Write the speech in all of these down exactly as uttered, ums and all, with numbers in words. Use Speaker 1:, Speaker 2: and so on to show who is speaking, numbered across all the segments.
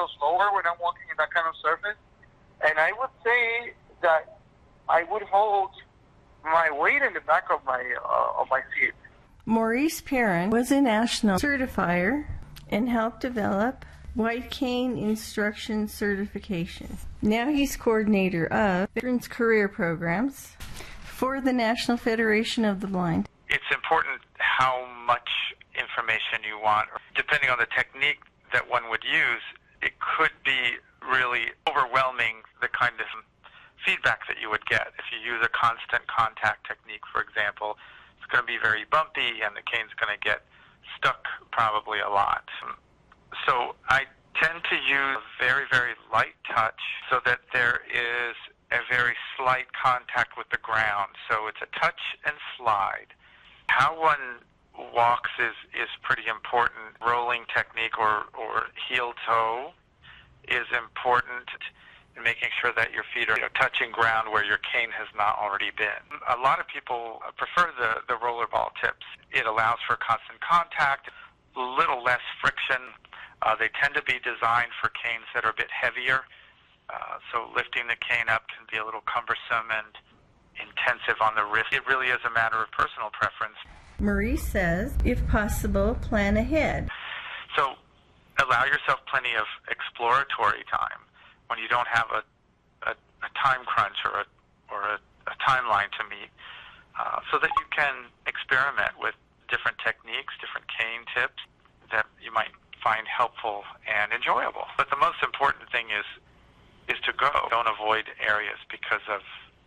Speaker 1: little slower when I'm walking in that kind of surface. And I would say that I would hold my weight in the back of my uh, of my seat.
Speaker 2: Maurice Perrin was a national certifier and helped develop White Cane Instruction Certification. Now he's coordinator of Veterans Career Programs for the National Federation of the Blind.
Speaker 3: It's important how much information you want. Depending on the technique that one would use, it could be really overwhelming, the kind of feedback that you would get. If you use a constant contact technique, for example, it's going to be very bumpy and the cane's going to get stuck probably a lot. So I tend to use very, very light touch so that there is a very slight contact with the ground. So it's a touch and slide. How one walks is, is pretty important. Rolling technique or, or heel toe is important in making sure that your feet are, you know, touching ground where your cane has not already been. A lot of people prefer the, the rollerball tips. It allows for constant contact, a little less friction. Uh, they tend to be designed for canes that are a bit heavier, uh, so lifting the cane up can be a little cumbersome and intensive on the wrist. It really is a matter of personal preference.
Speaker 2: Maurice says, if possible, plan ahead.
Speaker 3: So allow yourself plenty of exploratory time when you don't have a, a, a time crunch or a, or a, a timeline to meet, uh, so that you can experiment with different techniques, different cane tips that you might find helpful and enjoyable. But the most important thing is is to go. Don't avoid areas because of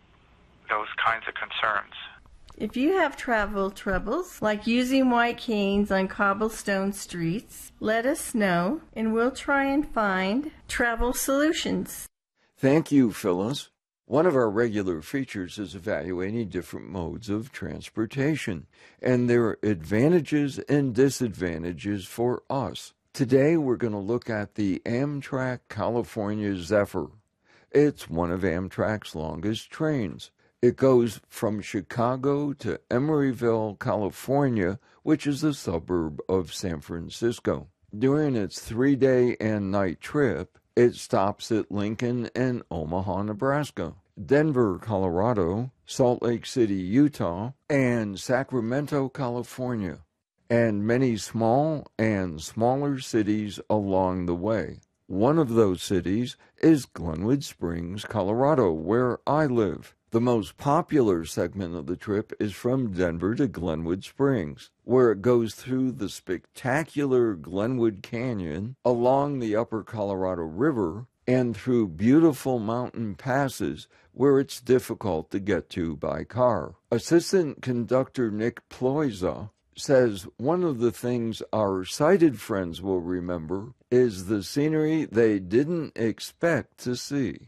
Speaker 3: those kinds of concerns.
Speaker 2: If you have travel troubles, like using white canes on cobblestone streets, let us know, and we'll try and find travel solutions.
Speaker 4: Thank you, Phyllis. One of our regular features is evaluating different modes of transportation and their advantages and disadvantages for us. Today, we're going to look at the Amtrak California Zephyr. It's one of Amtrak's longest trains. It goes from Chicago to Emeryville, California, which is a suburb of San Francisco. During its three-day and night trip, it stops at Lincoln and Omaha, Nebraska, Denver, Colorado, Salt Lake City, Utah, and Sacramento, California, and many small and smaller cities along the way. One of those cities is Glenwood Springs, Colorado, where I live. The most popular segment of the trip is from Denver to Glenwood Springs, where it goes through the spectacular Glenwood Canyon, along the upper Colorado River, and through beautiful mountain passes where it's difficult to get to by car. Assistant conductor Nick Ploisa says one of the things our sighted friends will remember is the scenery they didn't expect to see.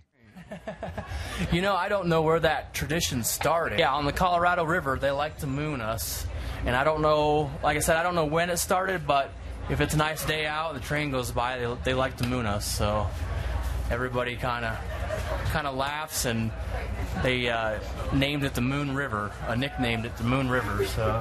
Speaker 5: You know, I don't know where that tradition started. Yeah, on the Colorado River, they like to moon us. And I don't know, like I said, I don't know when it started, but if it's a nice day out, the train goes by, they, they like to moon us. So everybody kind of kind of laughs, and they uh, named it the Moon River, uh, nicknamed it the Moon River. So,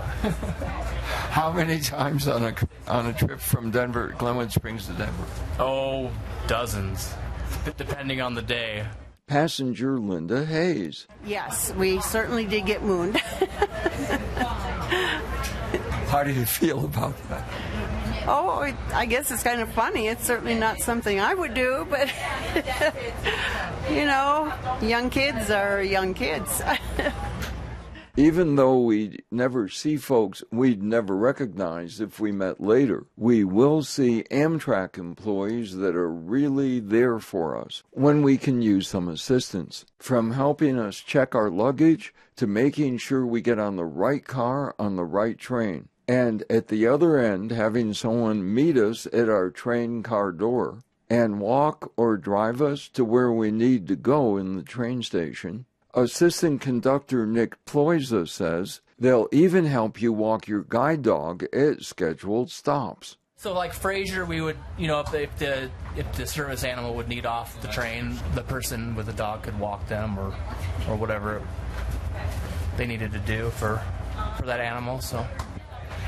Speaker 4: how many times on a on a trip from Denver, Glenwood Springs to Denver?
Speaker 5: Oh, dozens, depending on the day.
Speaker 4: Passenger Linda Hayes.
Speaker 6: Yes, we certainly did get mooned.
Speaker 4: How do you feel about that?
Speaker 6: Oh, I guess it's kind of funny. It's certainly not something I would do, but, you know, young kids are young kids.
Speaker 4: Even though we never see folks we'd never recognize if we met later, we will see Amtrak employees that are really there for us when we can use some assistance, from helping us check our luggage to making sure we get on the right car on the right train. And at the other end, having someone meet us at our train car door and walk or drive us to where we need to go in the train station. Assistant conductor Nick Ploisa says they'll even help you walk your guide dog at scheduled stops.
Speaker 5: So like Fraser, we would, you know, if the, if the if the service animal would need off the train, the person with the dog could walk them or or whatever they needed to do for for that animal. So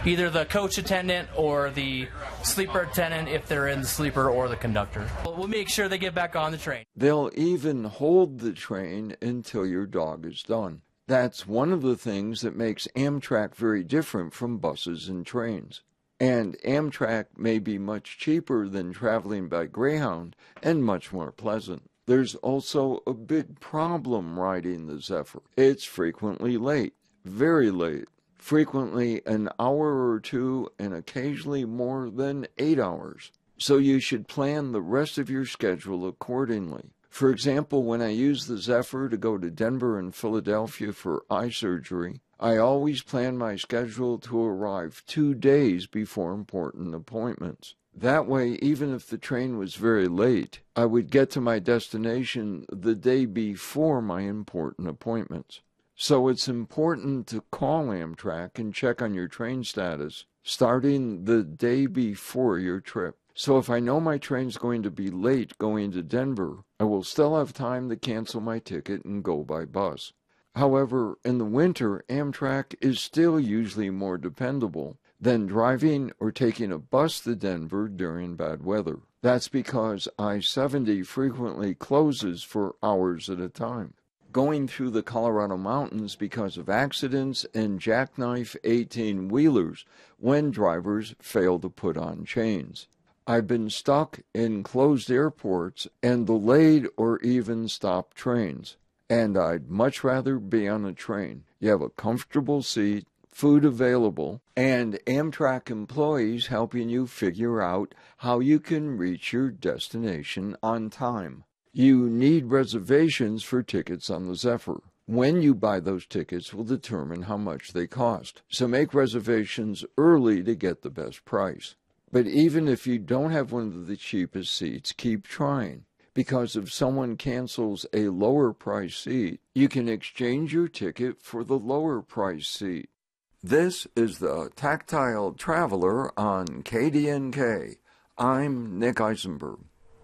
Speaker 5: either the coach attendant or the sleeper attendant if they're in the sleeper, or the conductor. We'll make sure they get back on the train.
Speaker 4: They'll even hold the train until your dog is done. That's one of the things that makes Amtrak very different from buses and trains. And Amtrak may be much cheaper than traveling by Greyhound and much more pleasant. There's also a big problem riding the Zephyr. It's frequently late, very late, frequently an hour or two and occasionally more than eight hours. So you should plan the rest of your schedule accordingly. For example, when I use the Zephyr to go to Denver and Philadelphia for eye surgery, I always plan my schedule to arrive two days before important appointments. That way, even if the train was very late, I would get to my destination the day before my important appointments. So it's important to call Amtrak and check on your train status starting the day before your trip. So if I know my train's going to be late going to Denver, I will still have time to cancel my ticket and go by bus. However, in the winter, Amtrak is still usually more dependable than driving or taking a bus to Denver during bad weather. That's because I seventy frequently closes for hours at a time, going through the Colorado mountains because of accidents and jackknife eighteen-wheelers when drivers fail to put on chains. I've been stuck in closed airports and delayed or even stopped trains, and I'd much rather be on a train. You have a comfortable seat, food available, and Amtrak employees helping you figure out how you can reach your destination on time. You need reservations for tickets on the Zephyr. When you buy those tickets will determine how much they cost, so make reservations early to get the best price. But even if you don't have one of the cheapest seats, keep trying, because if someone cancels a lower price seat, you can exchange your ticket for the lower price seat. This is the Tactile Traveler on K D N K. I'm Nick Eisenberg.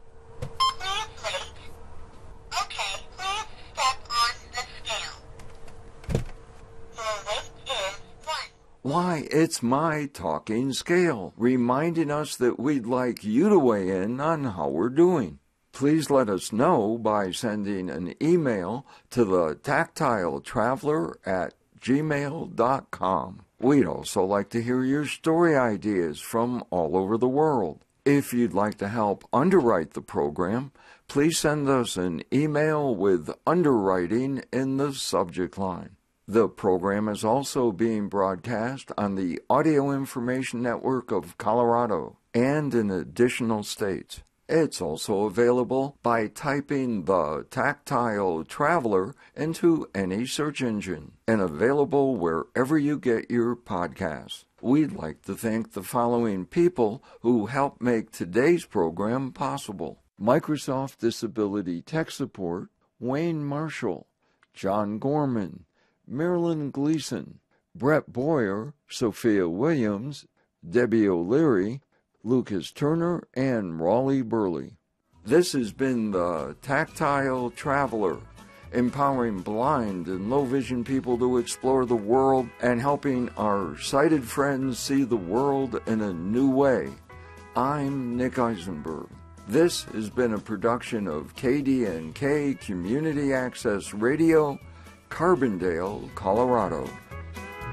Speaker 7: Okay, please step on the scale. Your weight is one.
Speaker 4: Why, it's my talking scale, reminding us that we'd like you to weigh in on how we're doing. Please let us know by sending an email to the Tactile Traveler at gmail dot com. We'd also like to hear your story ideas from all over the world. If you'd like to help underwrite the program, please send us an email with underwriting in the subject line. The program is also being broadcast on the Audio Information Network of Colorado and in additional states. It's also available by typing the Tactile Traveler into any search engine and available wherever you get your podcasts. We'd like to thank the following people who helped make today's program possible: Microsoft Disability Tech Support, Wayne Marshall, John Gorman, Marilyn Gleason, Brett Boyer, Sophia Williams, Debbie O'Leary, Lucas Turner, and Raleigh Burley. This has been the Tactile Traveler, empowering blind and low-vision people to explore the world and helping our sighted friends see the world in a new way. I'm Nick Eisenberg. This has been a production of K D N K Community Access Radio, Carbondale, Colorado.